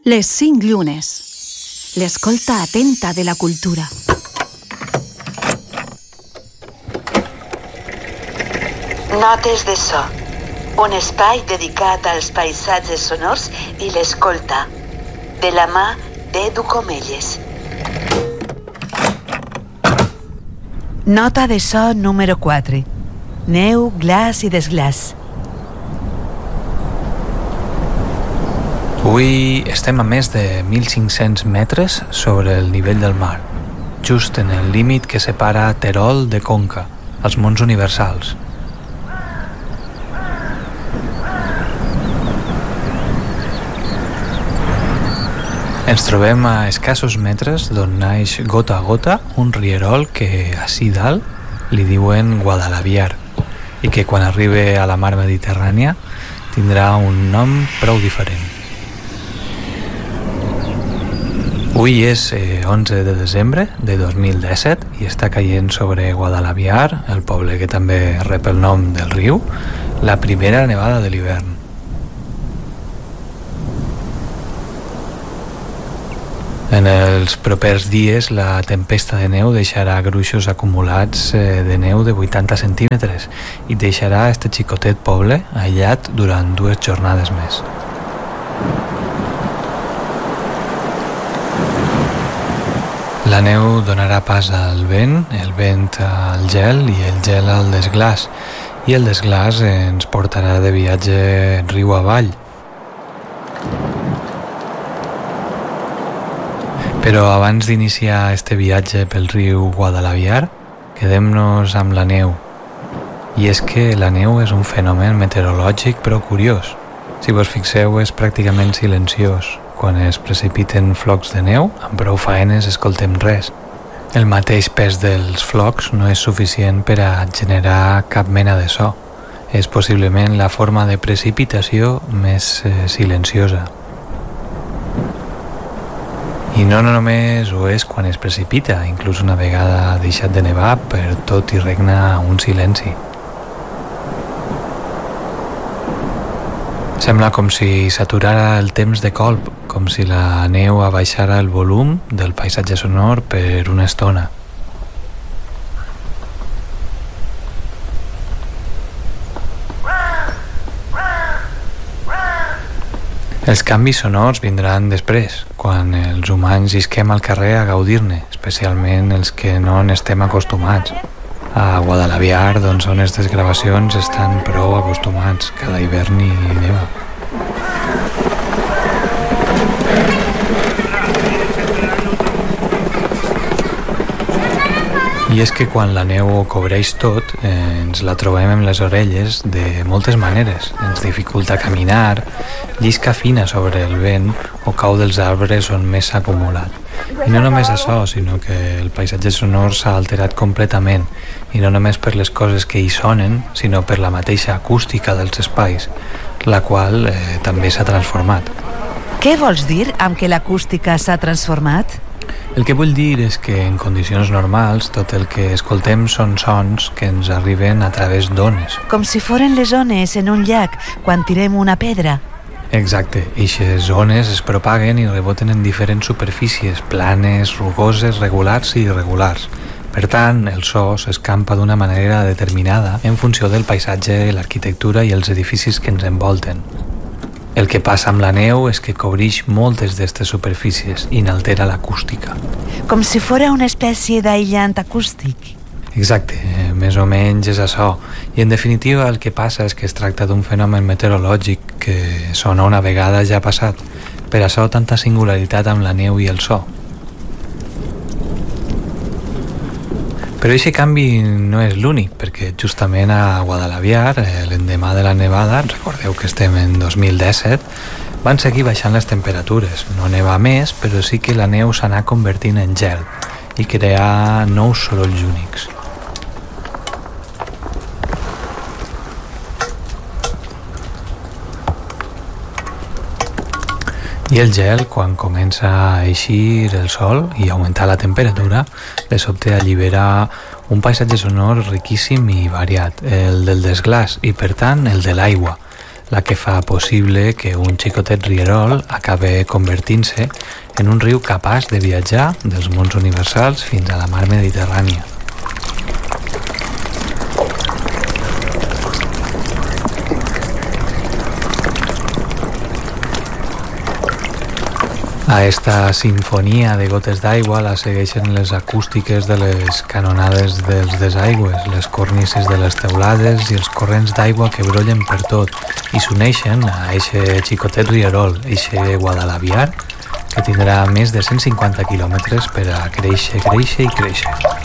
Les 5 llunes. L'escolta atenta de la cultura. Notes de so. Un espai dedicat als paisatges sonors i l'escolta. De la mà d'Edu Comelles. Nota de so número 4. Neu, glaç i desglaç. Avui estem a més de 1.500 metres sobre el nivell del mar, just en el límit que separa Terol de Conca, els Monts Universals. Ens trobem a escassos metres d'on naix gota a gota un rierol que ací dalt li diuen Guadalaviar i que quan arribi a la mar Mediterrània tindrà un nom prou diferent. Avui és 11 de desembre de 2017 i està caient sobre Guadalaviar, el poble que també rep el nom del riu, la primera nevada de l'hivern. En els propers dies la tempesta de neu deixarà gruixos acumulats de neu de 80 centímetres i deixarà este xicotet poble aïllat durant 2 jornades més. La neu donarà pas al vent, el vent al gel i el gel al desglaç, i el desglaç ens portarà de viatge riu avall. Però abans d'iniciar este viatge pel riu Guadalaviar, quedem-nos amb la neu. I és que la neu és un fenomen meteorològic prou curiós. Si vos fixeu, és pràcticament silenciós. Quan es precipiten flocs de neu, amb prou faenes escoltem res. El mateix pes dels flocs no és suficient per a generar cap mena de so. És possiblement la forma de precipitació més silenciosa. I no només ho és quan es precipita, inclús una vegada ha deixat de nevar, per tot hi regna un silenci. Sembla com si s'aturara el temps de colp, com si la neu abaixara el volum del paisatge sonor per una estona. Els canvis sonors vindran després, quan els humans isquem al carrer a gaudir-ne, especialment els que no n'estem acostumats. A Guadalaviar, doncs, on aquestes gravacions estan prou acostumats, cada hivern hi neva. I és que quan la neu ho cobreix tot, ens la trobem amb les orelles de moltes maneres. Ens dificulta caminar, llisca fina sobre el vent o cau dels arbres on més s'ha acumulat. I no només això, sinó que el paisatge sonor s'ha alterat completament, i no només per les coses que hi sonen, sinó per la mateixa acústica dels espais, la qual també s'ha transformat. Què vols dir amb que l'acústica s'ha transformat? El que vull dir és que en condicions normals tot el que escoltem són sons que ens arriben a través d'ones. Com si foren les ones en un llac quan tirem una pedra. Exacte, eixes ones es propaguen i reboten en diferents superfícies, planes, rugoses, regulars i irregulars. Per tant, el so s'escampa d'una manera determinada en funció del paisatge, l'arquitectura i els edificis que ens envolten. El que passa amb la neu és que cobreix moltes d'aquestes superfícies i n'altera l'acústica. Com si fora una espècie d'aïllant acústic. Exacte, més o menys és això. I en definitiva el que passa és que es tracta d'un fenomen meteorològic que sona una vegada ja passat. Per això tanta singularitat amb la neu i el so. Però aquest canvi no és l'únic, perquè justament a Guadalaviar, l'endemà de la nevada, recordeu que estem en 2017, van seguir baixant les temperatures. No neva més, però sí que la neu s'anà convertint en gel i crear nous sorolls únics. I el gel, quan comença a eixir el sol i augmentar la temperatura, de sobte allibera un paisatge sonor riquíssim i variat, el del desglaç i, per tant, el de l'aigua. la que fa possible que un xicotet rierol acabe convertint-se en un riu capaç de viatjar dels mons universals fins a la mar Mediterrània. A esta sinfonia de gotes d'aigua la segueixen les acústiques de les canonades dels desaigües, les cornises de les teulades i els corrents d'aigua que brollen per tot i s'uneixen a eixe xicotet rierol, eixe Guadalaviar, que tindrà més de 150 quilòmetres per a créixer i créixer.